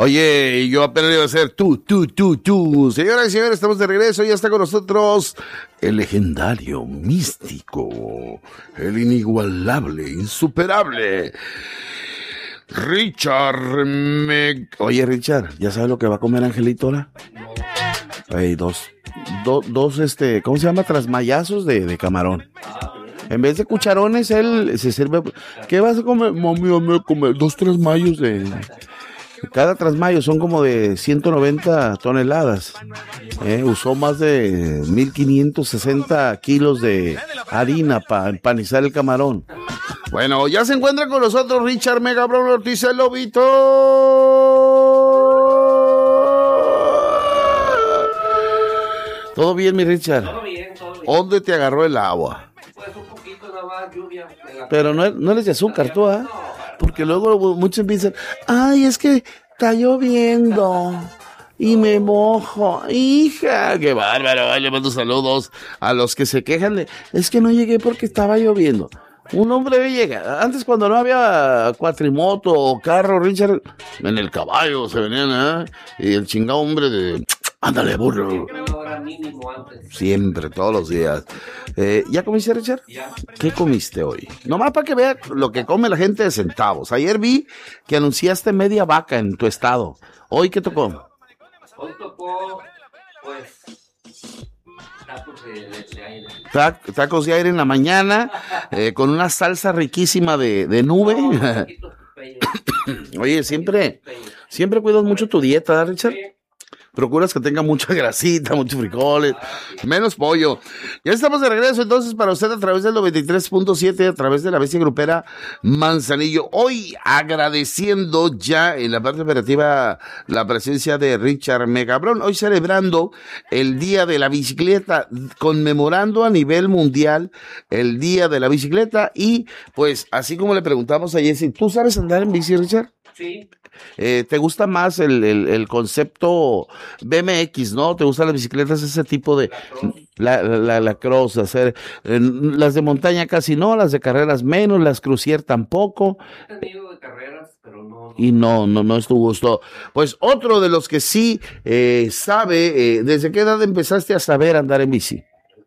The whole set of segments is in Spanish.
Oye, yo apenas iba a ser tú. Señoras y señores, estamos de regreso. Ya está con nosotros el legendario, místico, el inigualable, insuperable Richard Oye, Richard, ¿ya sabes lo que va a comer Angelito ahora? Hay dos, ¿cómo se llama? Trasmayazos de camarón. En vez de cucharones, él se sirve. ¿Qué vas a comer? Mami, voy a comer 2 trasmayos de... Cada trasmayo son como de 190 toneladas. Usó más de 1,560 kilos de harina para empanizar el camarón. Bueno, ya se encuentra con nosotros Richard Megabrón Ortiz, el Lobito. ¿Todo bien, mi Richard? Todo bien. ¿Dónde te agarró el agua? Pues un poquito nada más, lluvia. Pero no eres de azúcar, tú, ¿ah? No. Porque luego muchos empiezan, ay, es que está lloviendo y me mojo. Hija, qué bárbaro. Le mando saludos a los que se quejan de, es que no llegué porque estaba lloviendo. Un hombre llega, antes cuando no había cuatrimoto o carro, Richard, en el caballo se venían, y el chingado hombre de, ándale, burro. Una hora mínimo antes. Siempre, todos los días. ¿Ya comiste, Richard? Ya. ¿Qué comiste hoy? Nomás para que vea lo que come la gente de centavos. Ayer vi que anunciaste media vaca en tu estado. ¿Hoy qué tocó? Hoy tocó, pues, tacos de aire. Tacos de aire en la mañana, con una salsa riquísima de nube. No, poquitos pequeños. Oye, siempre cuidas mucho tu dieta, ¿verdad, Richard? Sí. Procuras que tenga mucha grasita, muchos frijoles, menos pollo. Ya estamos de regreso entonces para usted a través del 93.7, a través de la Bestia Grupera Manzanillo. Hoy agradeciendo ya en la parte operativa la presencia de Richard Megabrón. Hoy celebrando el Día de la Bicicleta, conmemorando a nivel mundial el Día de la Bicicleta. Y pues así como le preguntamos a Jessy, ¿tú sabes andar en bici, Richard? Sí. ¿Te gusta más el concepto BMX, no? ¿Te gustan las bicicletas, ese tipo de la cross, hacer las de montaña casi no, las de carreras menos, las crucier tampoco? He tenido de carreras, pero no. Y no es tu gusto. Pues otro de los que sí sabe, ¿desde qué edad empezaste a saber andar en bici?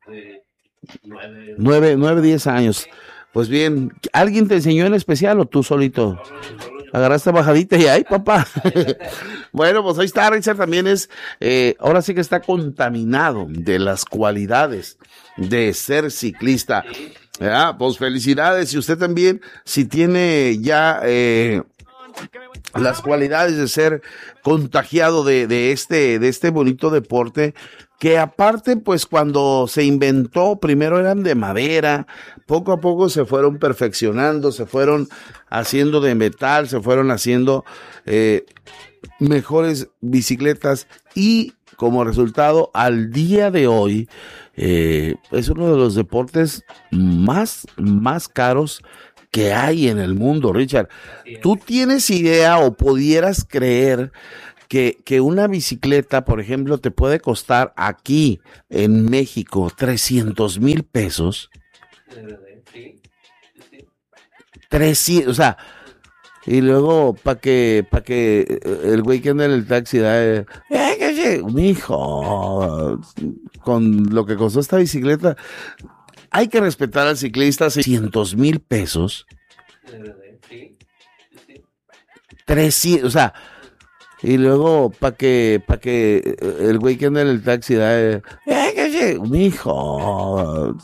9, 10 años. Pues bien, ¿alguien te enseñó en especial o tú solito? Agarraste bajadita y ¡ay, papá! Bueno, pues ahí está, Richard también es, ahora sí que está contaminado de las cualidades de ser ciclista. Pues felicidades, y usted también, si tiene ya las cualidades de ser contagiado de este bonito deporte, que aparte, pues cuando se inventó, primero eran de madera, poco a poco se fueron perfeccionando, se fueron haciendo de metal, se fueron haciendo mejores bicicletas, y como resultado, al día de hoy, es uno de los deportes más caros que hay en el mundo, Richard. ¿Tú tienes idea o pudieras creer que una bicicleta, por ejemplo, te puede costar aquí en México 300,000 pesos? Sí. 300, o sea, y luego para que el güey que anda en el taxi da, mijo, con lo que costó esta bicicleta, hay que respetar al ciclista. 600,000 pesos. Sí. 300, o sea, y luego para que el güey que anda en el taxi da, mijo,